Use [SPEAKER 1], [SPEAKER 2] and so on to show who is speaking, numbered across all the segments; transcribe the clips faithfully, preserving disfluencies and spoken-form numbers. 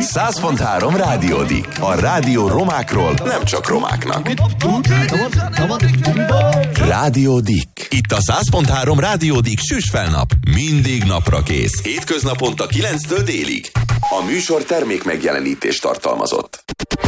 [SPEAKER 1] száz pont három Rádiódik. A rádió romákról, nem csak romáknak. Rádiódik. Itt a száz pont három Rádiódik süsfelnap. Mindig napra kész. Hétköznaponta kilenctől délig. A műsor termék megjelenítést tartalmazott.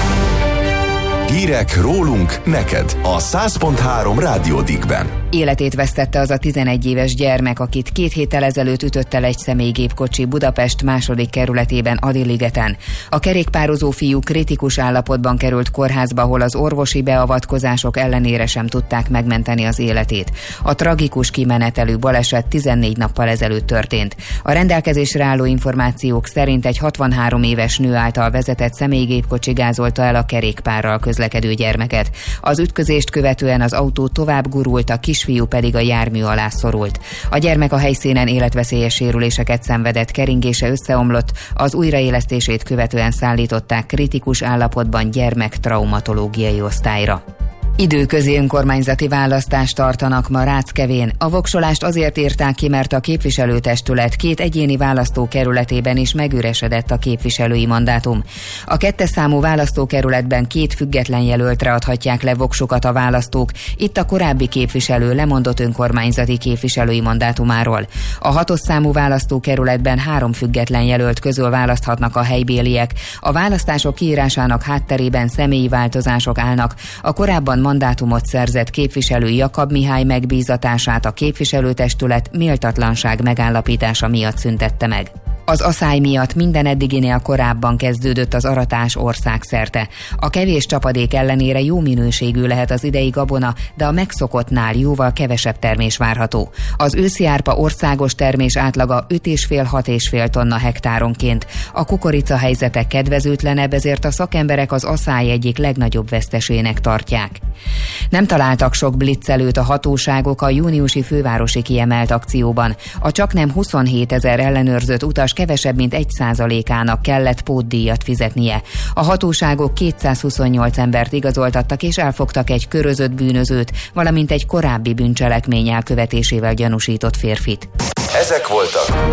[SPEAKER 1] Hírek rólunk, neked a száz pont három Rádiódikben.
[SPEAKER 2] Életét vesztette az a tizenegy éves gyermek, akit két héttel ezelőtt ütött el egy személygépkocsi Budapest második kerületében, Adi-ligeten. A kerékpározó fiú kritikus állapotban került kórházba, ahol az orvosi beavatkozások ellenére sem tudták megmenteni az életét. A tragikus kimenetelű baleset tizennégy nappal ezelőtt történt. A rendelkezésre álló információk szerint egy hatvanhárom éves nő által vezetett személygépkocsi gázolta el a kerékpárral közlekedő gyermeket. Az ütközést követően az autó tovább gurult, a kisfiú pedig a jármű alá szorult. A gyermek a helyszínen életveszélyes sérüléseket szenvedett, keringése összeomlott, az újraélesztését követően szállították kritikus állapotban gyermektraumatológiai osztályra. Időközi önkormányzati választást tartanak ma Ráckevén. A voksolást azért írták ki, mert a képviselőtestület két egyéni választókerületében is megüresedett a képviselői mandátum. A kettes számú választókerületben két független jelöltre adhatják le voksukat a választók, itt a korábbi képviselő lemondott önkormányzati képviselői mandátumáról. A hatos számú választókerületben három független jelölt közül választhatnak a helybéliek. A választások kiírásának hátterében személyi változások állnak. A korábban mandátumot szerzett képviselő Jakab Mihály megbízatását a képviselőtestület méltatlanság megállapítása miatt szüntette meg. Az aszály miatt minden eddiginél korábban kezdődött az aratás országszerte. A kevés csapadék ellenére jó minőségű lehet az idei gabona, de a megszokottnál jóval kevesebb termés várható. Az őszi árpa országos termés átlaga öt egész öt-hat egész öt tonna hektáronként. A kukorica helyzete kedvezőtlenebb, ezért a szakemberek az aszály egyik legnagyobb vesztesének tartják. Nem találtak sok blitzelőt a hatóságok a júniusi fővárosi kiemelt akcióban. A csaknem huszonhét ezer ellenőrzött utas kevesebb mint egy százalékának kellett pótdíjat fizetnie. A hatóságok kétszázhuszonnyolc embert igazoltattak és elfogtak egy körözött bűnözőt, valamint egy korábbi bűncselekmény elkövetésével gyanúsított férfit.
[SPEAKER 1] Ezek voltak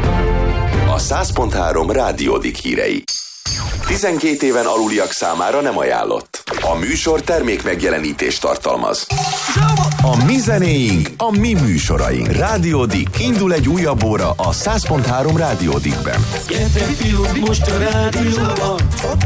[SPEAKER 1] a száz pont három Rádiódik hírei. tizenkét éven aluliak számára nem ajánlott. A műsor termék megjelenítést tartalmaz. A mi zenéink, a mi műsoraink. Rádiódik. Indul egy újabb óra a száz pont három Rádiódikben.
[SPEAKER 3] Gyertek fiúk, most a rádióban.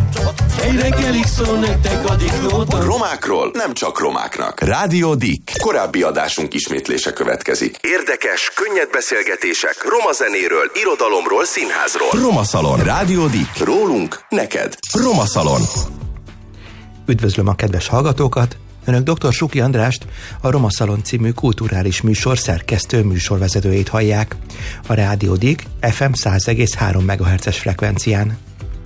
[SPEAKER 3] Egy reggelig szól nektek a diklóban.
[SPEAKER 1] Romákról, nem csak romáknak. Rádiódik. Korábbi adásunk ismétlése következik. Érdekes, könnyed beszélgetések roma zenéről, irodalomról, színházról. Roma Szalon. Rádiódik. Rólunk, neked. Roma Szalon.
[SPEAKER 4] Üdvözlöm a kedves hallgatókat! Önök dr. Suki Andrást, a Roma Szalon című kulturális műsor szerkesztő műsorvezetőjét hallják. A Rádiódik ef em száz egész három megahertzes frekvencián.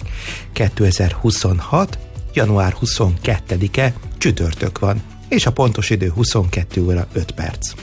[SPEAKER 4] kétezer-huszonhat. január huszonkettedike csütörtök van, és a pontos idő huszonkettő óra öt perc.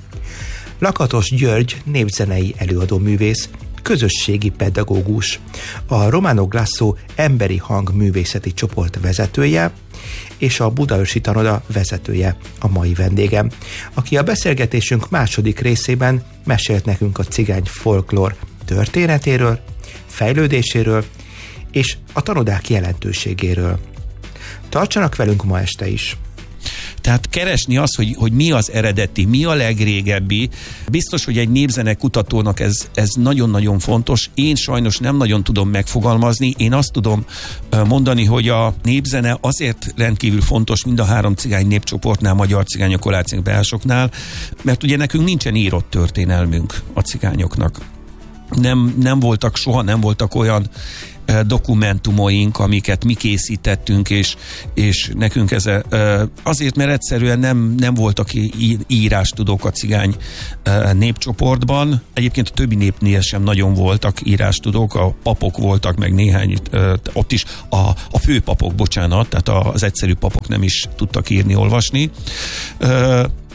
[SPEAKER 4] Lakatos György népzenei előadóművész, közösségi pedagógus, a Romano Glasso emberi hang művészeti csoport vezetője és a Budaörsi Tanoda vezetője a mai vendégem, aki a beszélgetésünk második részében mesélt nekünk a cigány folklór történetéről, fejlődéséről és a tanodák jelentőségéről. Tartsanak velünk ma este is!
[SPEAKER 5] Tehát keresni azt, hogy, hogy mi az eredeti, mi a legrégebbi. Biztos, hogy egy népzene kutatónak ez, ez nagyon-nagyon fontos. Én sajnos nem nagyon tudom megfogalmazni. Én azt tudom mondani, hogy a népzene azért rendkívül fontos mind a három cigány népcsoportnál, magyar cigányok, kolácink, beásoknál, mert ugye nekünk nincsen írott történelmünk a cigányoknak. Nem, nem voltak, soha nem voltak olyan dokumentumoink, amiket mi készítettünk, és, és nekünk ez azért, mert egyszerűen nem, nem voltak írástudók a cigány népcsoportban. Egyébként a többi népnél sem nagyon voltak írástudók, a papok voltak, meg néhány, ott is a, a főpapok, bocsánat, tehát az egyszerű papok nem is tudtak írni, olvasni.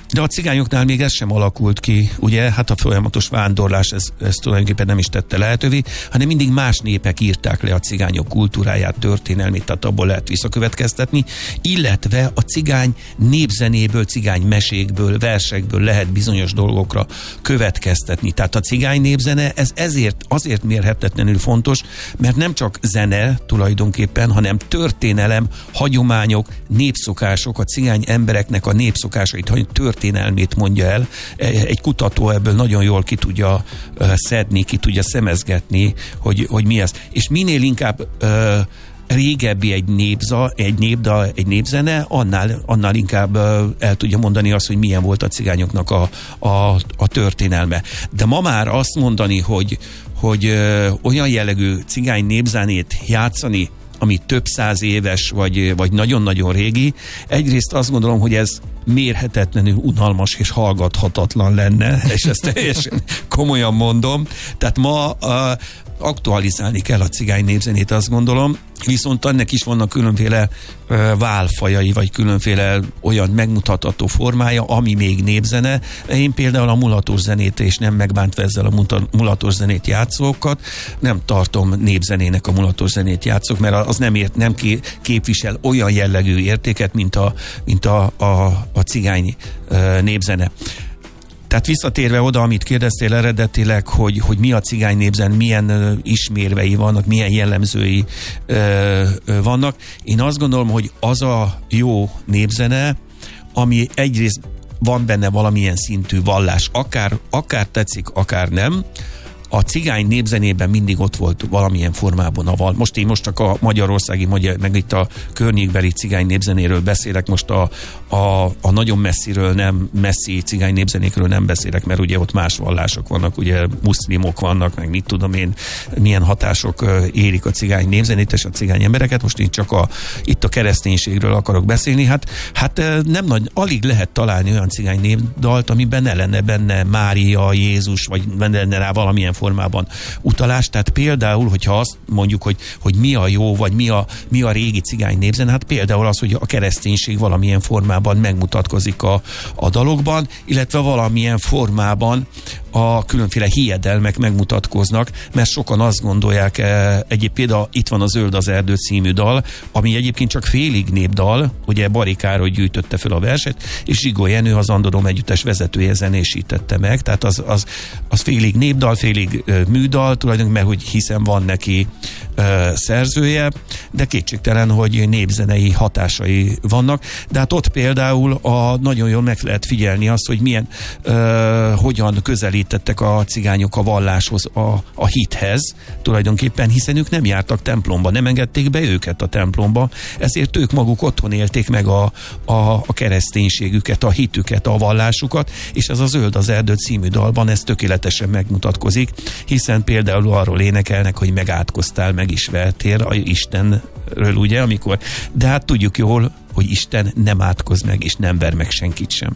[SPEAKER 5] De a cigányoknál még ez sem alakult ki, ugye, hát a folyamatos vándorlás ez, ez tulajdonképpen nem is tette lehetővé, hanem mindig más népek írták le a cigányok kultúráját, történelmét, tehát abból lehet visszakövetkeztetni, illetve a cigány népzenéből, cigány mesékből, versekből lehet bizonyos dolgokra következtetni. Tehát a cigány népzene ez ezért, azért mérhetetlenül fontos, mert nem csak zene tulajdonképpen, hanem történelem, hagyományok, népszokások, a cigány embereknek a népszokásait, hogy történelmét mondja el. Egy kutató ebből nagyon jól ki tudja uh, szedni, ki tudja szemezgetni, hogy, hogy mi ez. És minél inkább uh, régebbi egy népza, egy népdal, egy népzene, annál, annál inkább uh, el tudja mondani azt, hogy milyen volt a cigányoknak a, a, a történelme. De ma már azt mondani, hogy, hogy uh, olyan jellegű cigány népzenét játszani, ami több száz éves, vagy, vagy nagyon-nagyon régi, egyrészt azt gondolom, hogy ez mérhetetlenül unalmas és hallgathatatlan lenne, és ezt teljesen komolyan mondom. Tehát ma uh, aktualizálni kell a cigány népzenét, azt gondolom, viszont ennek is vannak különféle uh, válfajai, vagy különféle olyan megmutatható formája, ami még népzene. Én például a mulatos zenét, és nem megbántva ezzel a mulatos zenét játszókat, nem tartom népzenének a mulatos zenét játszók, mert az nem, ért, nem képvisel olyan jellegű értéket, mint a, mint a, a, a cigány uh, népzene. Tehát visszatérve oda, amit kérdeztél eredetileg, hogy, hogy mi a cigány népzen, milyen ö, ismérvei vannak, milyen jellemzői ö, ö, vannak. Én azt gondolom, hogy az a jó népzene, ami egyrészt van benne valamilyen szintű vallás, akár, akár tetszik, akár nem. A cigány népzenében mindig ott volt valamilyen formában a val. Most én most csak a magyarországi, magyar, meg itt a környékbeli cigány népzenéről beszélek, most a, a, a nagyon messziről nem, messzi cigány népzenékről nem beszélek, mert ugye ott más vallások vannak, ugye muszlimok vannak, meg mit tudom én, milyen hatások érik a cigány népzenét és a cigány embereket. Most én csak a, itt a kereszténységről akarok beszélni. Hát, hát nem nagy, alig lehet találni olyan cigány népdalt, amiben ne lenne benne Mária, Jézus, vagy benne lenne rá valamilyen formában utalás. Tehát például, hogyha azt mondjuk, hogy, hogy mi a jó, vagy mi a, mi a régi cigány népzene, hát például az, hogy a kereszténység valamilyen formában megmutatkozik a, a dalokban, illetve valamilyen formában a különféle hiedelmek megmutatkoznak, mert sokan azt gondolják, egyébként például itt van a Zöld az erdő című dal, ami egyébként csak félig népdal, ugye Bari Károly gyűjtötte fel a verset, és Zsigó Jenő az Andodom együttes vezetője zenésítette meg, tehát az, az, az félig népdal, félig uh, műdal, tulajdonképpen, mert hogy hiszen van neki uh, szerzője, de kétségtelen, hogy népzenei hatásai vannak, de hát ott például a, nagyon jól meg lehet figyelni azt, hogy milyen, uh, hogyan közelítettek a cigányok a valláshoz, a, a hithez tulajdonképpen, hiszen ők nem jártak templomba, nem engedték be őket a templomba, ezért ők maguk otthon élték meg a, a, a kereszténységüket, a hitüket, a vallásukat, és ez a Zöld az erdő című dalban ez tökéletesen megmutatkozik, hiszen például arról énekelnek, hogy megátkoztál, meg is vertél a Istenről, ugye, amikor, de hát tudjuk jól, hogy Isten nem átkoz meg, és nem ver meg senkit sem.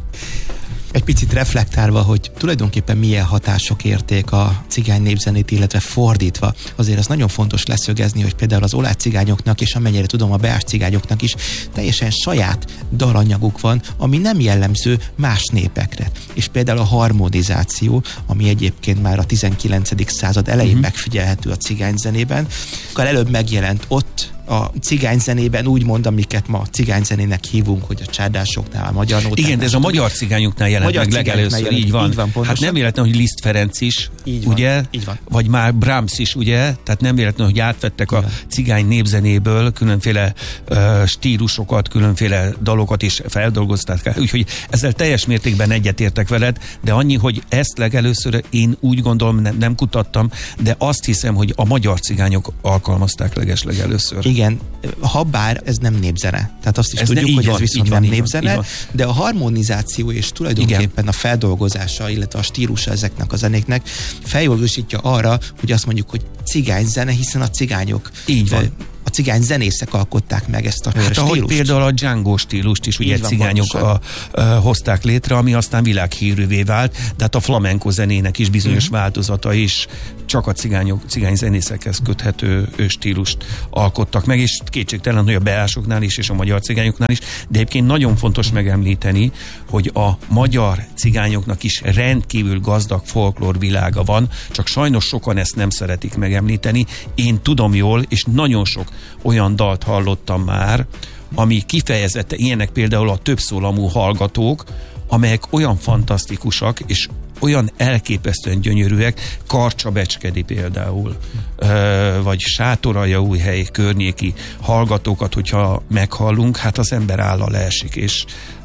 [SPEAKER 4] Egy picit reflektálva, hogy tulajdonképpen milyen hatások érték a cigány népzenét, illetve fordítva, azért az nagyon fontos leszögezni, hogy például az oláh cigányoknak, és amennyire tudom, a beás cigányoknak is teljesen saját dalanyaguk van, ami nem jellemző más népekre. És például a harmonizáció, ami egyébként már a tizenkilencedik század elején uh-huh. megfigyelhető a cigányzenében, akkor előbb megjelent ott a cigányzenében, úgymond, amiket ma cigányzenének hívunk, hogy a csárdásoknál, a magyar nótánál.
[SPEAKER 5] Igen, de ez a magyar cigányoknál jelent meg legelőször, jelent, így van. Így van hát nem véletlen, hogy Liszt Ferenc is, így ugye? Van, így van. Vagy már Brahms is, ugye? Tehát nem véletlen, hogy átvettek a cigány népzenéből különféle uh, stílusokat, különféle dalokat is feldolgozták. Úgyhogy ezzel teljes mértékben egyetértek veled, de annyi, hogy ezt legelőször én úgy gondolom, nem, nem kutattam, de azt hiszem, hogy a magyar cigányok alkalmazták leges legelőször.
[SPEAKER 4] Igen, ha bár ez nem népzene. Tehát azt is ez tudjuk, hogy van, ez viszont
[SPEAKER 5] van,
[SPEAKER 4] nem népzene, van, de a harmonizáció és tulajdonképpen igen. a feldolgozása, illetve a stílusa ezeknek a zenéknek feljogosítja arra, hogy azt mondjuk, hogy cigányzene, hiszen a cigányok
[SPEAKER 5] így van.
[SPEAKER 4] a cigány zenészek alkották meg ezt a hát stílust.
[SPEAKER 5] Ahogy például a Django stílust is ugye cigányok a, a, hozták létre, ami aztán világhírűvé vált, de hát a flamenco zenének is bizonyos uh-huh. változata is csak a cigányok, cigány zenészekhez köthető stílust alkottak meg, és kétségtelen, hogy a beásoknál is, és a magyar cigányoknál is, de egyébként nagyon fontos megemlíteni, hogy a magyar cigányoknak is rendkívül gazdag folklór világa van, csak sajnos sokan ezt nem szeretik megemlíteni. Én tudom jól, és nagyon sok olyan dalt hallottam már, ami kifejezette, ilyenek például a többszólamú hallgatók, amelyek olyan fantasztikusak, és olyan elképesztően gyönyörűek, Karcsa-Becskedi például, vagy Sátoraljaújhely környéki hallgatókat, hogyha meghallunk, hát az ember álla leesik, és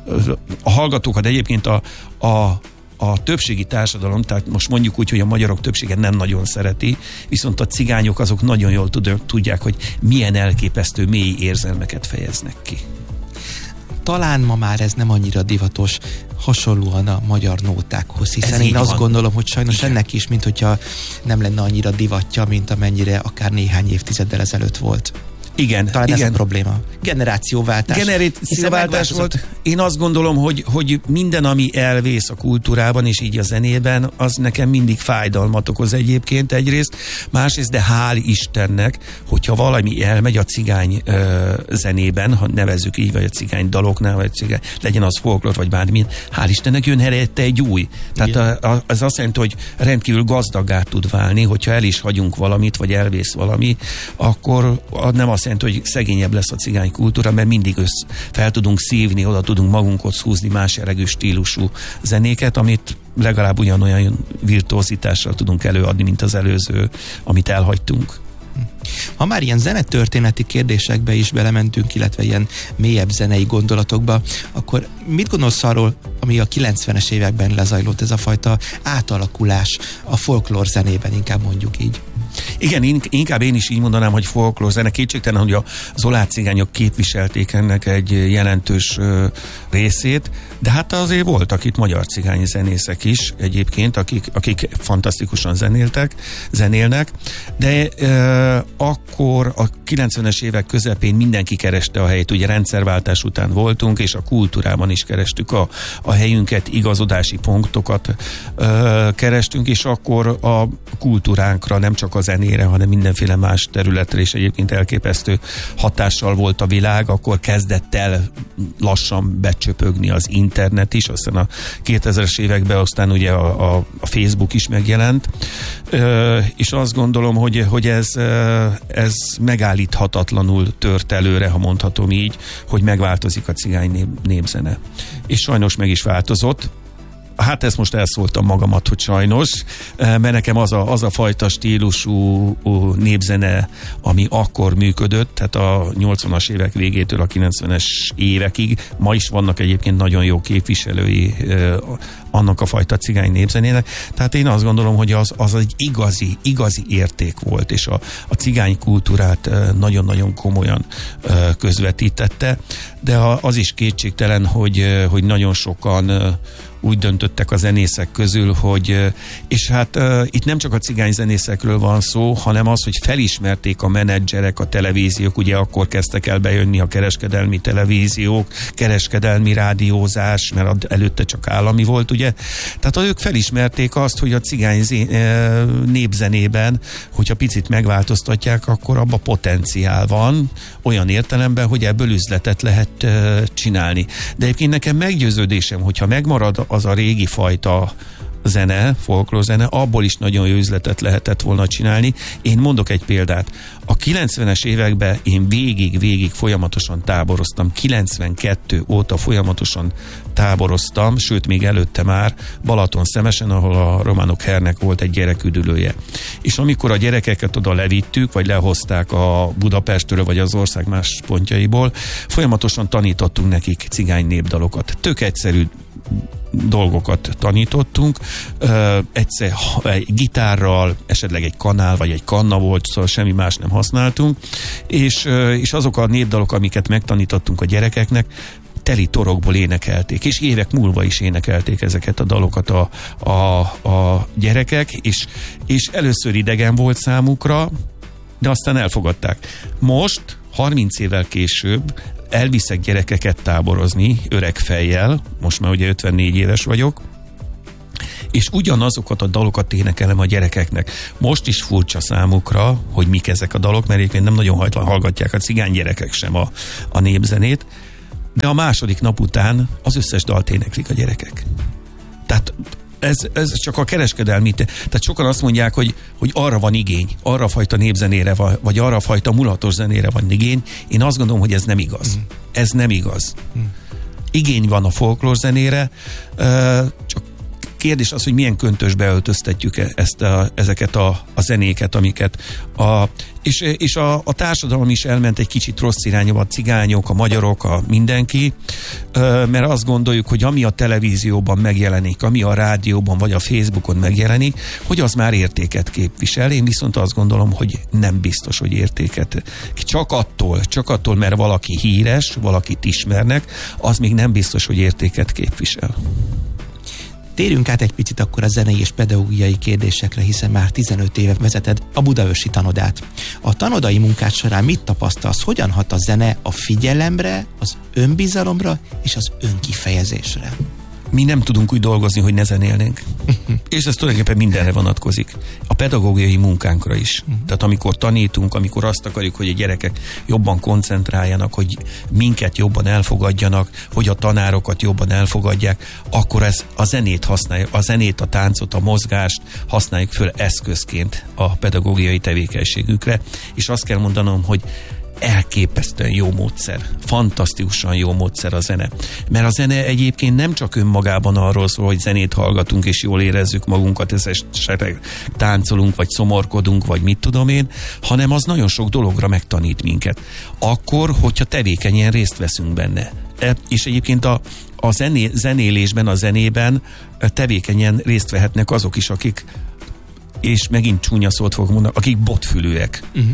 [SPEAKER 5] a hallgatókat egyébként a, a a többségi társadalom, tehát most mondjuk úgy, hogy a magyarok többsége nem nagyon szereti, viszont a cigányok azok nagyon jól tudják, hogy milyen elképesztő mély érzelmeket fejeznek ki.
[SPEAKER 4] Talán ma már ez nem annyira divatos, hasonlóan a magyar nótákhoz, hiszen ez én azt van. Gondolom, hogy sajnos igen. Ennek is, mint hogyha nem lenne annyira divatja, mint amennyire akár néhány évtizeddel ezelőtt volt.
[SPEAKER 5] Igen,
[SPEAKER 4] talán
[SPEAKER 5] igen.
[SPEAKER 4] Ez a probléma. Generációváltás.
[SPEAKER 5] Generációváltás volt. Én azt gondolom, hogy, hogy minden, ami elvész a kultúrában, és így a zenében, az nekem mindig fájdalmat okoz egyébként egyrészt, másrészt, de hál' Istennek, hogyha valami elmegy a cigány ö, zenében, ha nevezzük így, vagy a cigány daloknál, vagy a cigány, legyen az folklór, vagy bármilyen, hál' Istennek jön helyette egy új. Tehát a, a, az azt jelenti, hogy rendkívül gazdaggá tud válni, hogyha el is hagyunk valamit, vagy elvész valami, akkor nem azt jelenti, hogy szegényebb lesz a cigány kultúra, mert mindig össz fel tudunk szívni, oda tudunk magunkhoz húzni más jellegű stílusú zenéket, amit legalább ugyanolyan virtuózitással tudunk előadni, mint az előző, amit elhagytunk.
[SPEAKER 4] Ha már ilyen zenetörténeti kérdésekbe is belementünk, illetve ilyen mélyebb zenei gondolatokba, akkor mit gondolsz arról, ami a kilencvenes években lezajlott, ez a fajta átalakulás a folklór zenében, inkább mondjuk így?
[SPEAKER 5] Igen, inkább én is így mondanám, hogy folklór zene. Kétségtelen, hogy az oláh cigányok képviselték ennek egy jelentős ö, részét, de hát azért voltak itt magyar cigány zenészek is egyébként, akik, akik fantasztikusan zenéltek, zenélnek, de ö, akkor a kilencvenes évek közepén mindenki kereste a helyét, ugye rendszerváltás után voltunk, és a kultúrában is kerestük a, a helyünket, igazodási pontokat ö, kerestünk, és akkor a kultúránkra, nem csak a zenére, hanem mindenféle más területre is egyébként elképesztő hatással volt a világ, akkor kezdett el lassan becsöpögni az internet is, aztán a kétezres években aztán ugye a, a, a Facebook is megjelent, ö, és azt gondolom, hogy, hogy ez, ez megállíthatatlanul tört előre, ha mondhatom így, hogy megváltozik a cigány nép, népzene. És sajnos meg is változott. Hát ezt most elszóltam magamat, hogy sajnos, mert nekem az a, az a fajta stílusú népzene, ami akkor működött, tehát a nyolcvanas évek végétől a kilencvenes évekig, ma is vannak egyébként nagyon jó képviselői annak a fajta cigány népzenének, tehát én azt gondolom, hogy az, az egy igazi, igazi érték volt, és a, a cigány kultúrát nagyon-nagyon komolyan közvetítette, de az is kétségtelen, hogy, hogy nagyon sokan úgy döntöttek a zenészek közül, hogy, és hát uh, itt nem csak a cigány zenészekről van szó, hanem az, hogy felismerték a menedzserek, a televíziók, ugye akkor kezdtek el bejönni a kereskedelmi televíziók, kereskedelmi rádiózás, mert előtte csak állami volt, ugye? Tehát ők felismerték azt, hogy a cigány zé- népzenében, hogyha picit megváltoztatják, akkor abba potenciál van, olyan értelemben, hogy ebből üzletet lehet uh, csinálni. De egyébként nekem meggyőződésem, hogyha megmarad az a régi fajta zene, folklórzene, abból is nagyon jó üzletet lehetett volna csinálni. Én mondok egy példát. A kilencvenes években én végig-végig folyamatosan táboroztam, kilencvenkettő óta folyamatosan táboroztam, sőt még előtte már Balatonszemesen, ahol a Románok Hernek volt egy gyereküdülője. És amikor a gyerekeket oda levittük, vagy lehozták a Budapestről, vagy az ország más pontjaiból, folyamatosan tanítottunk nekik cigány népdalokat. Tök egyszerű dolgokat tanítottunk, uh, egyszer egy gitárral, esetleg egy kanál, vagy egy kanna volt, szóval semmi más nem használtunk, és, uh, és azok a népdalok, amiket megtanítottunk a gyerekeknek, teli torokból énekelték, és évek múlva is énekelték ezeket a dalokat a, a, a gyerekek, és, és először idegen volt számukra, de aztán elfogadták. Most, harminc évvel később elviszek gyerekeket táborozni öreg fejjel, most már ugye ötvennégy éves vagyok, és ugyanazokat a dalokat énekelem a gyerekeknek. Most is furcsa számukra, hogy mik ezek a dalok, mert egyébként nem nagyon hallgatják a cigány gyerekek sem a, a népzenét, de a második nap után az összes dalt éneklik a gyerekek. Tehát ez, ez csak a kereskedelmi, tehát sokan azt mondják, hogy, hogy arra van igény, arra a fajta népzenére, vagy arra a fajta mulatos zenére van igény. Én azt gondolom, hogy ez nem igaz. Mm. Ez nem igaz. Mm. Igény van a folklór zenére, csak kérdés az, hogy milyen köntösbe öltöztetjük ezt a, ezeket a, a zenéket, amiket a, és, és a, a társadalom is elment egy kicsit rossz irányba, a cigányok, a magyarok, a mindenki, mert azt gondoljuk, hogy ami a televízióban megjelenik, ami a rádióban vagy a Facebookon megjelenik, hogy az már értéket képvisel. Én viszont azt gondolom, hogy nem biztos, hogy értéket. Csak attól, csak attól, mert valaki híres, valakit ismernek, az még nem biztos, hogy értéket képvisel.
[SPEAKER 4] Térjünk át egy picit akkor a zenei és pedagógiai kérdésekre, hiszen már tizenöt éve vezeted a Budaörsi Tanodát. A tanodai munkád során mit tapasztalsz, hogyan hat a zene a figyelemre, az önbizalomra és az önkifejezésre?
[SPEAKER 5] Mi nem tudunk úgy dolgozni, hogy ne zenélnénk. És ez tulajdonképpen mindenre vonatkozik. A pedagógiai munkánkra is. Tehát amikor tanítunk, amikor azt akarjuk, hogy a gyerekek jobban koncentráljanak, hogy minket jobban elfogadjanak, hogy a tanárokat jobban elfogadják, akkor ez a zenét használjuk, a zenét, a táncot, a mozgást használjuk föl eszközként a pedagógiai tevékenységükre. És azt kell mondanom, hogy elképesztően jó módszer, fantasztikusan jó módszer a zene. Mert a zene egyébként nem csak önmagában arról szól, hogy zenét hallgatunk és jól érezzük magunkat, esetleg táncolunk, vagy szomorkodunk, vagy mit tudom én, hanem az nagyon sok dologra megtanít minket. Akkor, hogyha tevékenyen részt veszünk benne. És egyébként a, a zené, zenélésben, a zenében tevékenyen részt vehetnek azok is, akik, és megint csúnya szót fogok mondani, akik botfülűek. Uh-huh.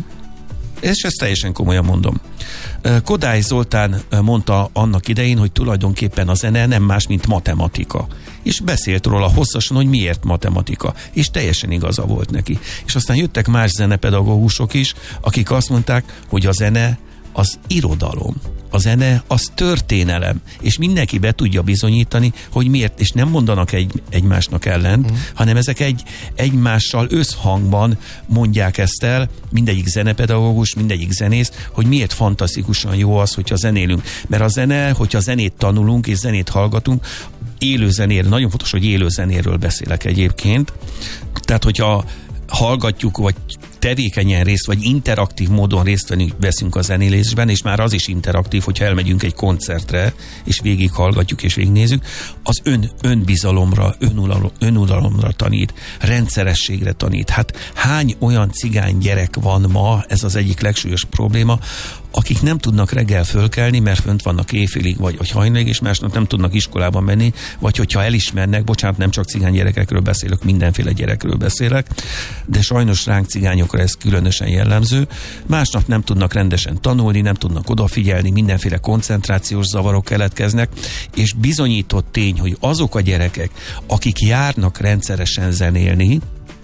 [SPEAKER 5] És ezt teljesen komolyan mondom. Kodály Zoltán mondta annak idején, hogy tulajdonképpen a zene nem más, mint matematika. És beszélt róla hosszasan, hogy miért matematika. És teljesen igaza volt neki. És aztán jöttek más zenepedagógusok is, akik azt mondták, hogy a zene az irodalom. A zene az történelem, és mindenki be tudja bizonyítani, hogy miért, és nem mondanak egy, egymásnak ellent, mm. hanem ezek egy, egymással összhangban mondják ezt el, mindegyik zenepedagógus, mindegyik zenész, hogy miért fantasztikusan jó az, hogyha zenélünk. Mert a zene, hogyha zenét tanulunk és zenét hallgatunk, élő zenéről, nagyon fontos, hogy élő zenéről beszélek egyébként, tehát hogyha hallgatjuk, vagy tevékenyen részt, vagy interaktív módon részt veszünk a zenélésben, és már az is interaktív, hogyha elmegyünk egy koncertre, és végighallgatjuk, és végignézzük, az ön, önbizalomra, önuralom, önuralomra tanít, rendszerességre tanít. Hát hány olyan cigány gyerek van ma, ez az egyik legsúlyos probléma, akik nem tudnak reggel fölkelni, mert fönt vannak éjfélig, vagy, vagy hajnalig, és másnap nem tudnak iskolában menni, vagy hogyha elismernek, bocsánat, nem csak cigány gyerekekről beszélek, mindenféle gyerekről beszélek, de sajnos ránk cigányokra ez különösen jellemző. Másnap nem tudnak rendesen tanulni, nem tudnak odafigyelni, mindenféle koncentrációs zavarok keletkeznek, és bizonyított tény, hogy azok a gyerekek, akik járnak rendszeresen zenélni,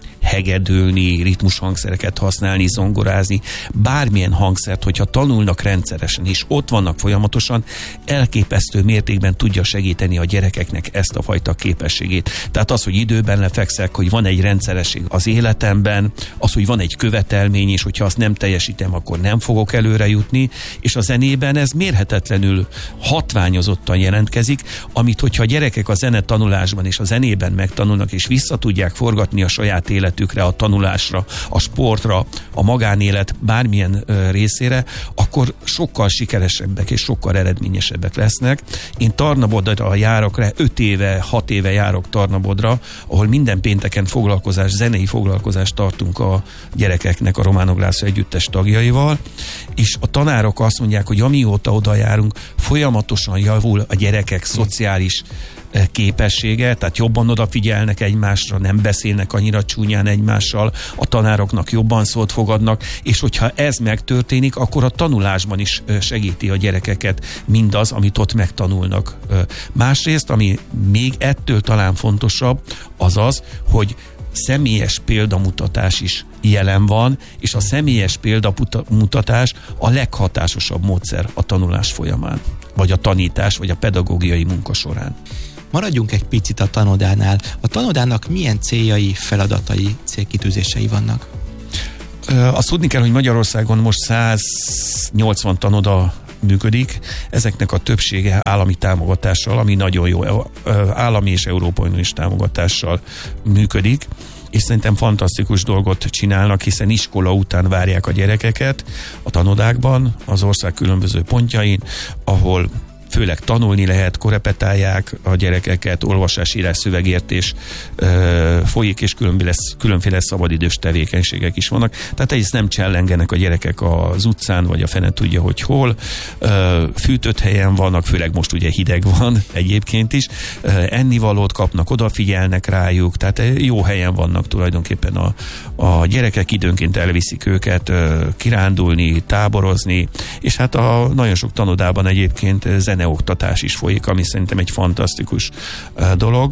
[SPEAKER 5] hegedülni, ritmus hangszereket használni, zongorázni, bármilyen hangszert, hogyha tanulnak rendszeresen, és ott vannak folyamatosan, elképesztő mértékben tudja segíteni a gyerekeknek ezt a fajta képességét. Tehát az, hogy időben lefekszek, hogy van egy rendszeresség az életemben, az, hogy van egy követelmény, és hogyha azt nem teljesítem, akkor nem fogok előre jutni, és a zenében ez mérhetetlenül hatványozottan jelentkezik, amit hogyha a gyerekek a zenetanulásban és a zenében megtanulnak, és vissza tudják forgatni a saját életükre, a tanulásra, a sportra, a magánélet bármilyen ö, részére, akkor sokkal sikeresebbek és sokkal eredményesebbek lesznek. Én Tarnabodra járok rá, öt éve, hat éve járok Tarnabodra, ahol minden pénteken foglalkozás, zenei foglalkozást tartunk a gyerekeknek, a Románok László együttes tagjaival, és a tanárok azt mondják, hogy amióta oda járunk, folyamatosan javul a gyerekek szociális képessége, tehát jobban odafigyelnek egymásra, nem beszélnek annyira csúnyán egymással, a tanároknak jobban szót fogadnak, és hogyha ez megtörténik, akkor a tanulásban is segíti a gyerekeket mindaz, amit ott megtanulnak. Másrészt, ami még ettől talán fontosabb, az az, hogy személyes példamutatás is jelen van, és a személyes példamutatás a leghatásosabb módszer a tanulás folyamán, vagy a tanítás, vagy a pedagógiai munka során.
[SPEAKER 4] Maradjunk egy picit a tanodánál. A tanodának milyen céljai, feladatai, célkitűzései vannak?
[SPEAKER 5] Azt tudni kell, hogy Magyarországon most száznyolcvan tanoda működik, ezeknek a többsége állami támogatással, ami nagyon jó, állami és Európai Uniós támogatással működik, és szerintem fantasztikus dolgot csinálnak, hiszen iskola után várják a gyerekeket a tanodákban, az ország különböző pontjain, ahol főleg tanulni lehet, korepetálják a gyerekeket, olvasás, írás, szövegértés ö, folyik, és különféle, különféle szabadidős tevékenységek is vannak. Tehát egyrészt nem csellengenek a gyerekek az utcán, vagy a fene tudja, hogy hol. Ö, fűtött helyen vannak, főleg most ugye hideg van egyébként is. Ö, ennivalót kapnak, odafigyelnek rájuk, tehát jó helyen vannak tulajdonképpen a, a gyerekek, időnként elviszik őket ö, kirándulni, táborozni, és hát a nagyon sok tanodában egyébként zeneoktatás is folyik, ami szerintem egy fantasztikus uh, dolog.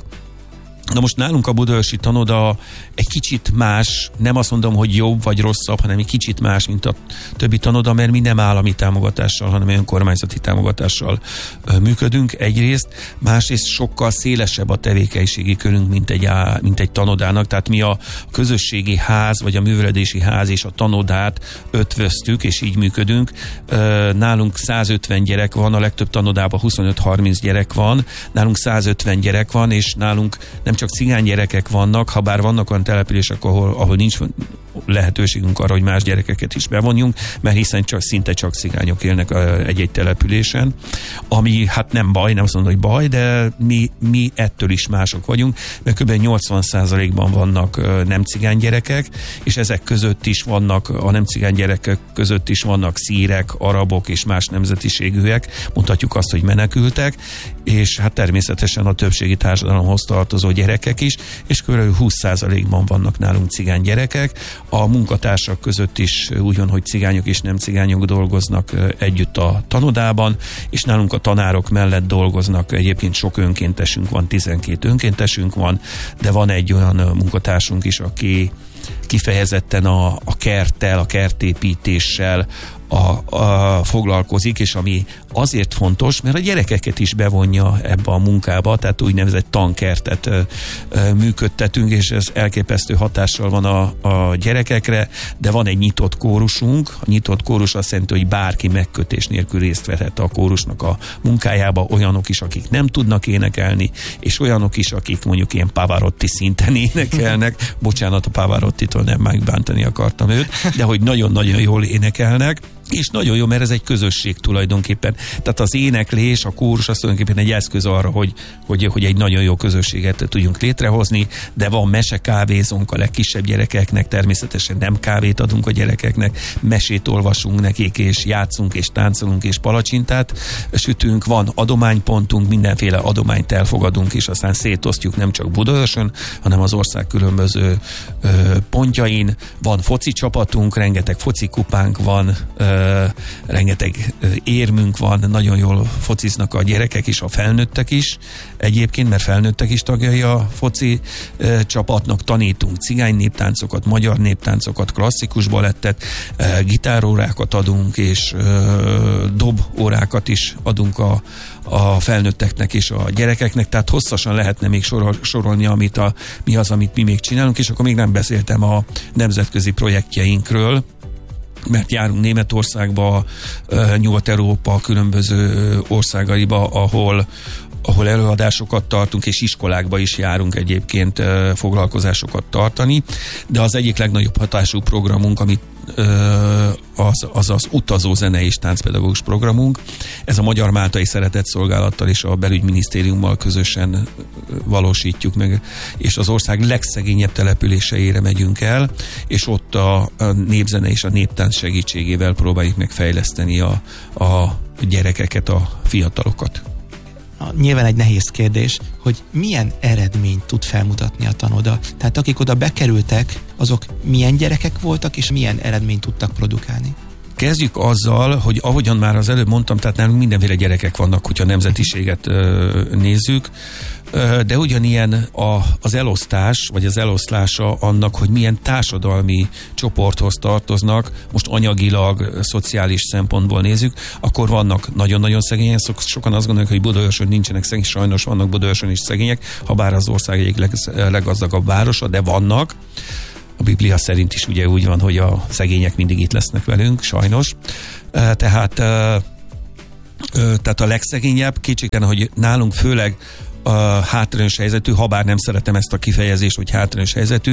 [SPEAKER 5] Na most nálunk a budaörsi tanoda egy kicsit más, nem azt mondom, hogy jobb vagy rosszabb, hanem egy kicsit más, mint a többi tanoda, mert mi nem állami támogatással, hanem önkormányzati támogatással ö, működünk egyrészt, másrészt sokkal szélesebb a tevékenységi körünk, mint egy, á, mint egy tanodának, tehát mi a közösségi ház, vagy a művelődési ház és a tanodát ötvöztük, és így működünk. Ö, nálunk százötven gyerek van, a legtöbb tanodában huszonöt-harminc gyerek van, nálunk százötven gyerek van, és nálunk nem csak cigány gyerekek vannak, ha bár vannak olyan települések, ahol, ahol nincs lehetőségünk arra, hogy más gyerekeket is bevonjunk, mert hiszen csak, szinte csak cigányok élnek egy-egy településen, ami hát nem baj, nem azt mondom, hogy baj, de mi, mi ettől is mások vagyunk, mert kb. nyolcvan százalékban vannak nem cigány gyerekek, és ezek között is vannak, a nem cigány gyerekek között is vannak szírek, arabok és más nemzetiségűek, mondhatjuk azt, hogy menekültek, és hát természetesen a többségi társadalomhoz tartozó gyerekek is, és kb. húsz százalékban vannak nálunk cigány gyerekek. A munkatársak között is úgy van, hogy cigányok és nem cigányok dolgoznak együtt a tanodában, és nálunk a tanárok mellett dolgoznak, egyébként sok önkéntesünk van, tizenkét önkéntesünk van, de van egy olyan munkatársunk is, aki kifejezetten a, a kerttel, a kertépítéssel a, a, foglalkozik, és ami azért fontos, mert a gyerekeket is bevonja ebbe a munkába, tehát úgynevezett tankertet ö, ö, működtetünk, és ez elképesztő hatással van a, a gyerekekre, de van egy nyitott kórusunk. A nyitott kórus azt jelenti, hogy bárki megkötés nélkül részt vehet a kórusnak a munkájába, olyanok is, akik nem tudnak énekelni, és olyanok is, akik mondjuk ilyen Pavarotti szinten énekelnek. Bocsánat, a Pavarottitól nem megbántani akartam őt, de hogy nagyon-nagyon jól énekelnek, és nagyon jó, mert ez egy közösség tulajdonképpen. Tehát az éneklés, a kórus az tulajdonképpen egy eszköz arra, hogy, hogy, hogy egy nagyon jó közösséget tudjunk létrehozni, de van mesekávézónk a legkisebb gyerekeknek, természetesen nem kávét adunk a gyerekeknek, mesét olvasunk nekik, és játszunk, és táncolunk, és palacsintát sütünk, van adománypontunk, mindenféle adományt elfogadunk, és aztán szétosztjuk nem csak Budaörsön, hanem az ország különböző ö, pontjain. Van foci csapatunk, rengeteg foci kupánk van, ö, Uh, rengeteg uh, érmünk van, nagyon jól fociznak a gyerekek is, a felnőttek is egyébként, mert felnőttek is tagjai a foci uh, csapatnak, tanítunk cigány néptáncokat, magyar néptáncokat, klasszikus balettet, uh, gitárórákat adunk, és uh, dobórákat is adunk a, a felnőtteknek és a gyerekeknek, tehát hosszasan lehetne még sorol, sorolni, amit a, mi az, amit mi még csinálunk, és akkor még nem beszéltem a nemzetközi projektjeinkről, mert járunk Németországba, Nyugat-Európa különböző országaiba, ahol, ahol előadásokat tartunk, és iskolákba is járunk egyébként foglalkozásokat tartani, de az egyik legnagyobb hatású programunk, amit az, az az utazó zene és táncpedagógus programunk. Ez a Magyar Máltai Szeretetszolgálattal és a Belügyminisztériummal közösen valósítjuk meg, és az ország legszegényebb településeire megyünk el, és ott a, a népzene és a néptánc segítségével próbáljuk meg fejleszteni a, a gyerekeket, a fiatalokat.
[SPEAKER 4] Nyilván egy nehéz kérdés, hogy milyen eredményt tud felmutatni a tanoda. Tehát akik oda bekerültek, azok milyen gyerekek voltak, és milyen eredményt tudtak produkálni?
[SPEAKER 5] kezdjük azzal, hogy ahogyan már az előbb mondtam, tehát nálunk mindenféle gyerekek vannak, hogyha nemzetiséget ö, nézzük, ö, de ugyanilyen a, az elosztás, vagy az eloszlása annak, hogy milyen társadalmi csoporthoz tartoznak, most anyagilag, szociális szempontból nézzük, akkor vannak nagyon-nagyon szegények, sokan azt gondolják, hogy Budaörsön nincsenek szegények, sajnos vannak Budaörsön is szegények, ha bár az ország egyik leg, leggazdagabb városa, de vannak. A Biblia szerint is ugye úgy van, hogy a szegények mindig itt lesznek velünk, sajnos. Tehát, tehát a legszegényebb, kétségtelen, hogy nálunk főleg a hátrányos helyzetű, ha bár nem szeretem ezt a kifejezést, hogy hátrányos helyzetű,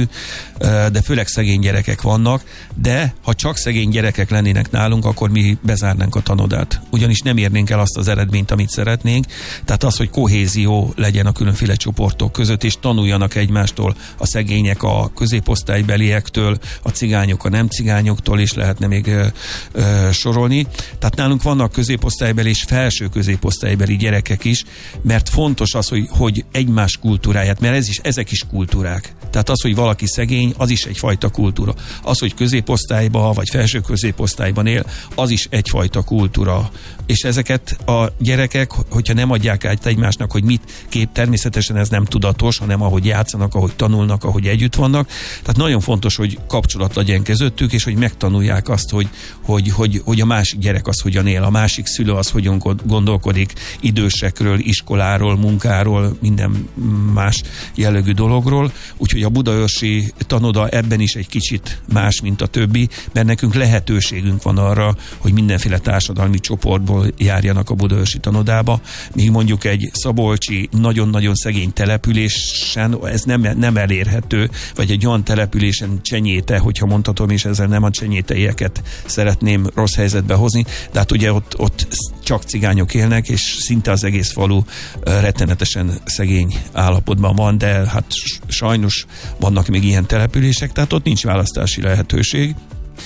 [SPEAKER 5] de főleg szegény gyerekek vannak, de ha csak szegény gyerekek lennének nálunk, akkor mi bezárnánk a tanodát. Ugyanis nem érnénk el azt az eredményt, amit szeretnénk, tehát az, hogy kohézió legyen a különféle csoportok között, és tanuljanak egymástól a szegények a középosztálybeliektől, a cigányok a nem cigányoktól, és lehetne még ö, ö, sorolni. Tehát nálunk vannak középosztálybeli és felső középosztálybeli gyerekek is, mert fontos az, hogy hogy egymás kultúráját, mert ez is, ezek is kultúrák. Tehát az, hogy valaki szegény, az is egyfajta kultúra. Az, hogy középosztályban, vagy felső középosztályban él, az is egyfajta kultúra. És ezeket a gyerekek, hogyha nem adják át egymásnak, hogy mit kép, természetesen ez nem tudatos, hanem ahogy játszanak, ahogy tanulnak, ahogy együtt vannak. Tehát nagyon fontos, hogy kapcsolat legyen közöttük, és hogy megtanulják azt, hogy, hogy, hogy, hogy a másik gyerek az hogyan él, a másik szülő az hogyan gondolkodik idősekről, iskoláról, munkáról, minden más jellegű dologról. Úgyhogy a budaörsi tanoda ebben is egy kicsit más, mint a többi, mert nekünk lehetőségünk van arra, hogy mindenféle társadalmi csoportból járjanak a budaörsi tanodába, míg mondjuk egy szabolcsi nagyon-nagyon szegény településen ez nem, nem elérhető, vagy egy olyan településen Csenyéte, hogyha mondhatom, és ezzel nem a csenyéteieket szeretném rossz helyzetbe hozni, de hát ugye ott, ott csak cigányok élnek, és szinte az egész falu rettenetesen szegény állapotban van, de hát sajnos vannak még ilyen települések, tehát ott nincs választási lehetőség.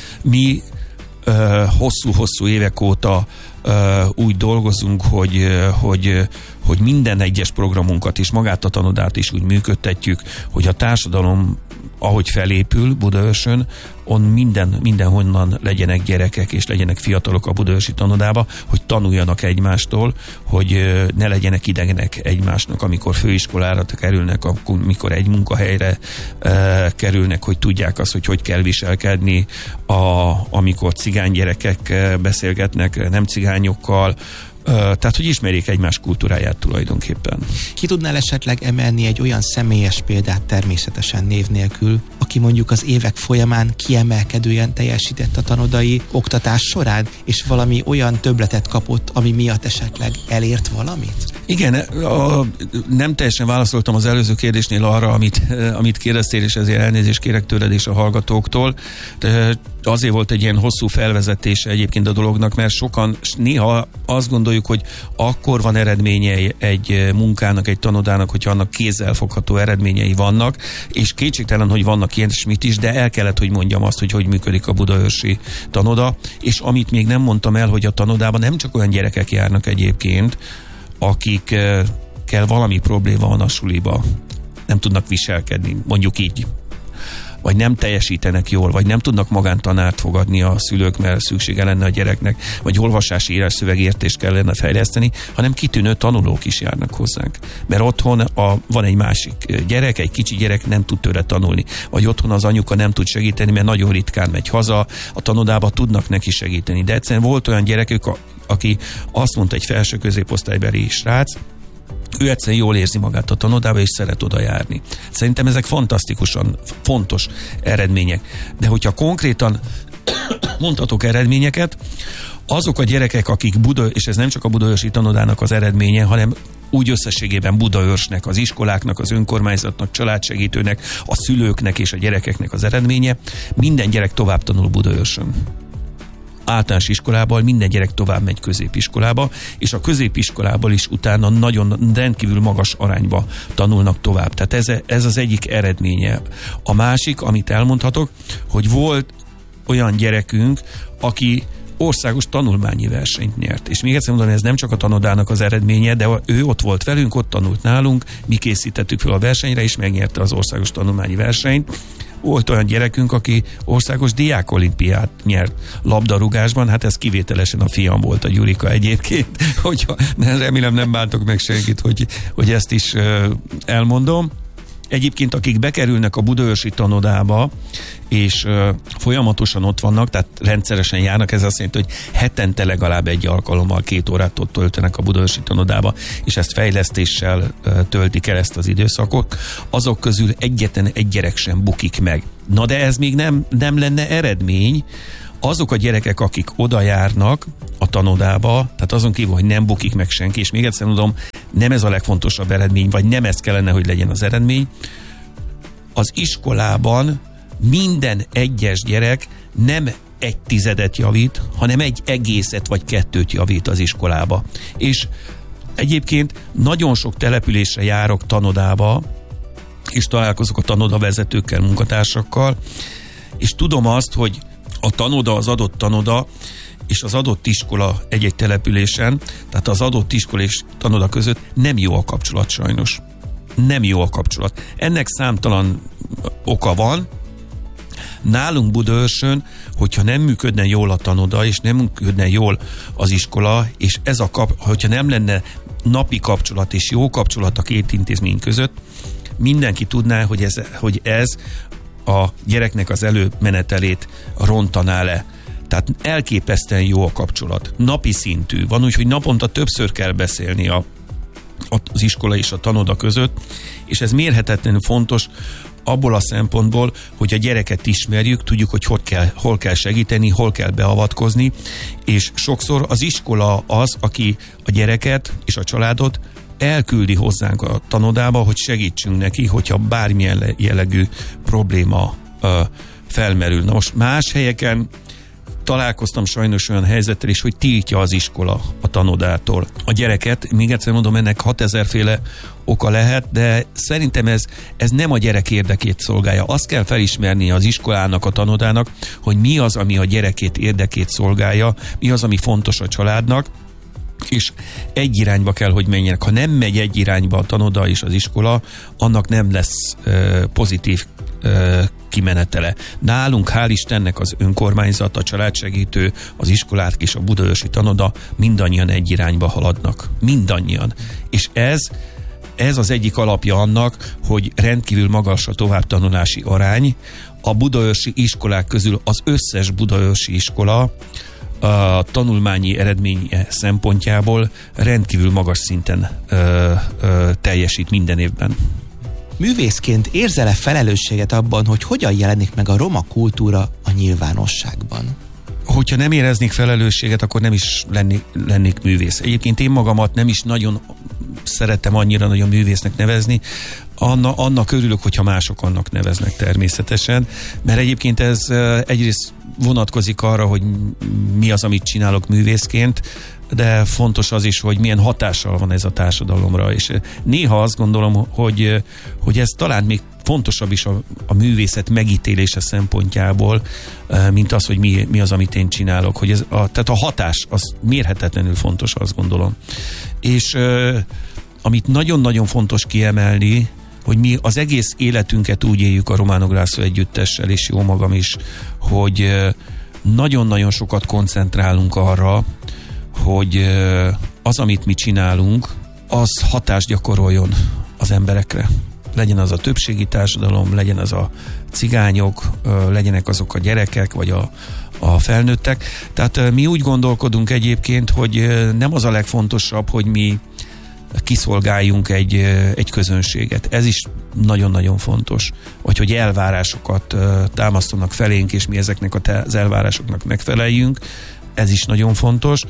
[SPEAKER 5] Mi hosszú-hosszú évek óta úgy dolgozunk, hogy, hogy, hogy minden egyes programunkat és magát a tanodát is úgy működtetjük, hogy a társadalom, ahogy felépül Budaörsön, on minden, mindenhonnan legyenek gyerekek és legyenek fiatalok a budaörsi tanodába, hogy tanuljanak egymástól, hogy ne legyenek idegenek egymásnak, amikor főiskolára kerülnek, amikor egy munkahelyre e, kerülnek, hogy tudják azt, hogy hogy kell viselkedni, a, amikor cigány gyerekek beszélgetnek nem cigányokkal, tehát, hogy ismerjék egymás kultúráját tulajdonképpen.
[SPEAKER 4] Ki tudnál esetleg emelni egy olyan személyes példát, természetesen név nélkül, aki mondjuk az évek folyamán kiemelkedően teljesített a tanodai oktatás során, és valami olyan többletet kapott, ami miatt esetleg elért valamit?
[SPEAKER 5] Igen, a, nem teljesen válaszoltam az előző kérdésnél arra, amit, amit kérdeztél, és ezért elnézést kérek tőled és a hallgatóktól. De azért volt egy ilyen hosszú felvezetése egyébként a dolognak, mert sokan néha azt gondoljuk, hogy akkor van eredményei egy munkának, egy tanodának, hogyha annak kézzelfogható eredményei vannak, és kétségtelen, hogy vannak ilyen mit is, de el kellett, hogy mondjam azt, hogy hogy működik a budaörsi tanoda, és amit még nem mondtam el, hogy a tanodában nem csak olyan gyerekek járnak egyébként, akikkel valami probléma van a suliba, nem tudnak viselkedni, mondjuk így, vagy nem teljesítenek jól, vagy nem tudnak magánt-tanárt fogadni a szülők, mert szüksége lenne a gyereknek, vagy olvasási írás szövegértést kellene fejleszteni, hanem kitűnő tanulók is járnak hozzánk. Mert otthon a, van egy másik gyerek, egy kicsi gyerek nem tud tőle tanulni, vagy otthon az anyuka nem tud segíteni, mert nagyon ritkán megy haza, a tanodába tudnak neki segíteni. De egyszerűen volt olyan gyerekük, a, aki azt mondta, egy felső középosztálybeli srác, ő egyszerűen jól érzi magát a tanodába, és szeret oda járni. Szerintem ezek fantasztikusan fontos eredmények. De hogyha konkrétan mondhatok eredményeket, azok a gyerekek, akik Buda, és ez nem csak a budaörsi tanodának az eredménye, hanem úgy összességében Budaörsnek, az iskoláknak, az önkormányzatnak, családsegítőnek, a szülőknek és a gyerekeknek az eredménye, minden gyerek tovább tanul Budaörsön. Általános iskolából minden gyerek tovább megy középiskolába, és a középiskolából is utána nagyon rendkívül magas arányba tanulnak tovább. Tehát ez, ez az egyik eredménye. A másik, amit elmondhatok, hogy volt olyan gyerekünk, aki országos tanulmányi versenyt nyert. És még egyszer mondom, ez nem csak a tanodának az eredménye, de ő ott volt velünk, ott tanult nálunk, mi készítettük fel a versenyre, és megnyerte az országos tanulmányi versenyt. volt olyan gyerekünk, aki országos diákolimpiát nyert labdarúgásban, hát ez kivételesen a fiam volt, a Gyurika egyébként, hogyha remélem nem bántok meg senkit, hogy, hogy ezt is elmondom. Egyébként akik bekerülnek a budaörsi tanodába, és uh, folyamatosan ott vannak, tehát rendszeresen járnak, ez azt jelenti, hogy hetente legalább egy alkalommal két órát ott töltenek a budaörsi tanodába, és ezt fejlesztéssel uh, töltik el ezt az időszakot, azok közül egyetlen egy gyerek sem bukik meg. Na de ez még nem, nem lenne eredmény, azok a gyerekek, akik oda járnak a tanodába, tehát azon kívül, hogy nem bukik meg senki, és még egyszer mondom, nem ez a legfontosabb eredmény, vagy nem ez kellene, hogy legyen az eredmény, az iskolában minden egyes gyerek nem egy tizedet javít, hanem egy egészet vagy kettőt javít az iskolába. És egyébként nagyon sok településre járok tanodába, és találkozok a tanodavezetőkkel, munkatársakkal, és tudom azt, hogy a tanoda, az adott tanoda és az adott iskola egy-egy településen, tehát az adott iskola és tanoda között nem jó a kapcsolat sajnos. Nem jó a kapcsolat. Ennek számtalan oka van. Nálunk Budaörsön, hogyha nem működne jól a tanoda, és nem működne jól az iskola, és ez a kap, hogyha nem lenne napi kapcsolat és jó kapcsolat a két intézmény között, mindenki tudná, hogy ez, hogy ez a gyereknek az előmenetelét rontaná le. Tehát elképesztően jó a kapcsolat. Napi szintű. Van úgy, hogy naponta többször kell beszélni a, az iskola és a tanoda között, és ez mérhetetlenül fontos abból a szempontból, hogy a gyereket ismerjük, tudjuk, hogy hol kell, hol kell segíteni, hol kell beavatkozni, és sokszor az iskola az, aki a gyereket és a családot elküldi hozzánk a tanodába, hogy segítsünk neki, hogyha bármilyen jellegű probléma ö, felmerül. Na most más helyeken találkoztam sajnos olyan helyzettel is, hogy tiltja az iskola a tanodától a gyereket. Még egyszer mondom, ennek hatezerféle oka lehet, de szerintem ez, ez nem a gyerek érdekét szolgálja. Azt kell felismerni az iskolának, a tanodának, hogy mi az, ami a gyerekét érdekét szolgálja, mi az, ami fontos a családnak, és egy irányba kell, hogy menjenek. Ha nem megy egy irányba a tanoda és az iskola, annak nem lesz uh, pozitív uh, kimenetele. Nálunk, hál' Istennek, az önkormányzat, a családsegítő, az iskolák és a budaörsi tanoda mindannyian egy irányba haladnak. Mindannyian. És ez, ez az egyik alapja annak, hogy rendkívül magas a továbbtanulási arány. A budaörsi iskolák közül az összes budaörsi iskola a tanulmányi eredménye szempontjából rendkívül magas szinten ö, ö, teljesít minden évben.
[SPEAKER 4] Művészként érzel-e felelősséget abban, hogy hogyan jelenik meg a roma kultúra a nyilvánosságban?
[SPEAKER 5] Hogyha nem éreznék felelősséget, akkor nem is lennék, lennék művész. Egyébként én magamat nem is nagyon szeretem annyira nagyon művésznek nevezni, Anna, annak örülök, hogyha mások annak neveznek természetesen, mert egyébként ez egyrészt vonatkozik arra, hogy mi az, amit csinálok művészként, de fontos az is, hogy milyen hatással van ez a társadalomra, és néha azt gondolom, hogy, hogy ez talán még fontosabb is a, a művészet megítélése szempontjából, mint az, hogy mi, mi az, amit én csinálok. Hogy ez a, tehát a hatás az mérhetetlenül fontos, azt gondolom. És amit nagyon-nagyon fontos kiemelni, hogy mi az egész életünket úgy éljük a Románok László Együttessel, és jó magam is, hogy nagyon-nagyon sokat koncentrálunk arra, hogy az, amit mi csinálunk, az hatást gyakoroljon az emberekre. Legyen az a többségi társadalom, legyen az a cigányok, legyenek azok a gyerekek, vagy a, a felnőttek. Tehát mi úgy gondolkodunk egyébként, hogy nem az a legfontosabb, hogy mi kiszolgáljunk egy, egy közönséget. Ez is nagyon-nagyon fontos. Vagy hogy elvárásokat támasztanak felénk, és mi ezeknek az elvárásoknak megfeleljünk. Ez is nagyon fontos.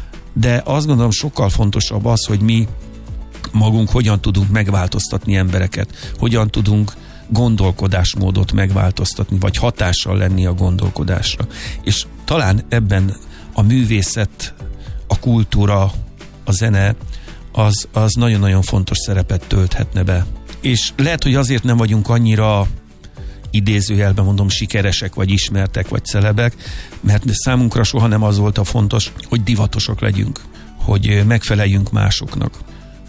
[SPEAKER 5] De azt gondolom, sokkal fontosabb az, hogy mi magunk hogyan tudunk megváltoztatni embereket, hogyan tudunk gondolkodásmódot megváltoztatni, vagy hatással lenni a gondolkodásra. És talán ebben a művészet, a kultúra, a zene az, az nagyon-nagyon fontos szerepet tölthetne be. És lehet, hogy azért nem vagyunk annyira idézőjelben mondom sikeresek, vagy ismertek, vagy celebek, mert számunkra soha nem az volt a fontos, hogy divatosak legyünk, hogy megfeleljünk másoknak,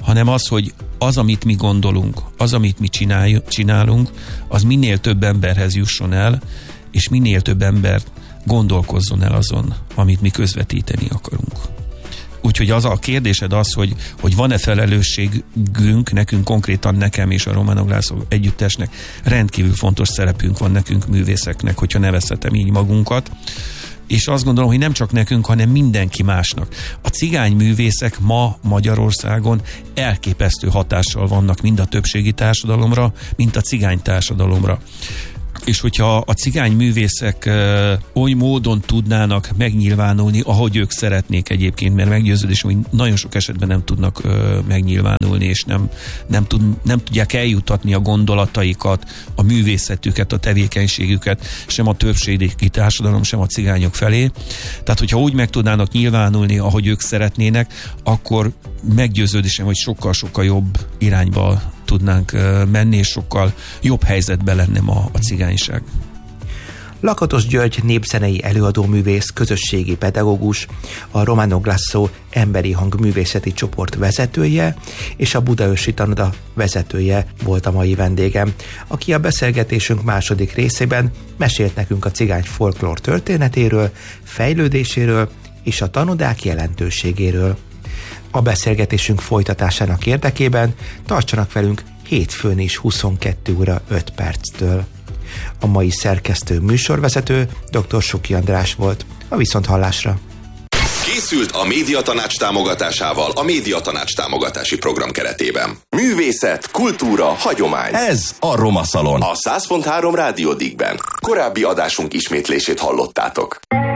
[SPEAKER 5] hanem az, hogy az, amit mi gondolunk, az, amit mi csinálunk, az minél több emberhez jusson el, és minél több ember gondolkozzon el azon, amit mi közvetíteni akarunk. Úgyhogy az a kérdésed az, hogy, hogy van-e felelősségünk, nekünk konkrétan nekem és a Románok László együttesnek rendkívül fontos szerepünk van nekünk művészeknek, hogyha nevezhetem így magunkat. És azt gondolom, hogy nem csak nekünk, hanem mindenki másnak. A cigány művészek ma Magyarországon elképesztő hatással vannak mind a többségi társadalomra, mind a cigány társadalomra. És hogyha a cigány művészek ö, oly módon tudnának megnyilvánulni, ahogy ők szeretnék egyébként, mert meggyőződés, hogy nagyon sok esetben nem tudnak ö, megnyilvánulni, és nem, nem, tud, nem tudják eljutatni a gondolataikat, a művészetüket, a tevékenységüket, sem a többségi társadalom, sem a cigányok felé. Tehát, hogyha úgy meg tudnának nyilvánulni, ahogy ők szeretnének, akkor meggyőződésem, hogy sokkal-sokkal jobb irányba tudnánk menni, és sokkal jobb helyzetben lenne ma a cigányság.
[SPEAKER 4] Lakatos György népzenei előadóművész, közösségi pedagógus, a Románok László emberi hangművészeti csoport vezetője és a Budaörsi Tanoda vezetője volt a mai vendégem, aki a beszélgetésünk második részében mesélt nekünk a cigány folklór történetéről, fejlődéséről és a tanodák jelentőségéről. A beszélgetésünk folytatásának érdekében tartsanak velünk hétfőn is huszonkettő óra öt perctől. A mai szerkesztő műsorvezető dr. Suki András volt. A viszonthallásra.
[SPEAKER 1] Készült a Médiatanács támogatásával a Médiatanács támogatási program keretében. Művészet, kultúra, hagyomány. Ez a Roma Szalon. A száz pont három Rádió Digben. Korábbi adásunk ismétlését hallottátok.